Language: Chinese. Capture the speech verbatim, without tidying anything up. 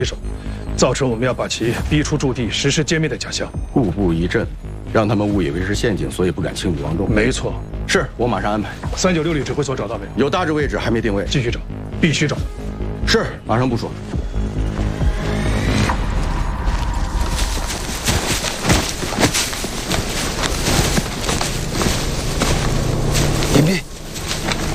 手，造成我们要把其逼出驻地实施歼灭的假象。 故布疑阵，让他们误以为是陷阱，所以不敢轻举妄动。 没错， 是我马上安排。 三九六旅指挥所找到没有？ 有大致位置，还没定位， 继续找，必须找。 是，马上部署。